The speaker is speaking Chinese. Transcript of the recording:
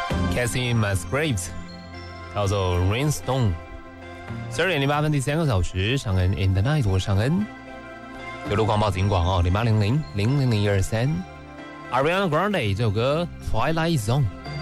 Cassie Musgraves 叫做 Rainstone。12点08分第3个小时，上恩 In the Night， 我上恩。有路广播警广哦，080000000123。Ariana Grande 这首歌 Twilight Zone。